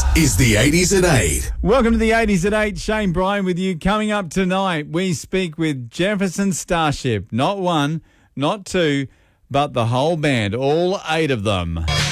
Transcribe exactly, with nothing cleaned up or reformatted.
is the eighties at eight. Welcome to the eighties at eight. Shane Bryan with you. Coming up tonight, we speak with Jefferson Starship. Not one, not two, but the whole band, all eight of them.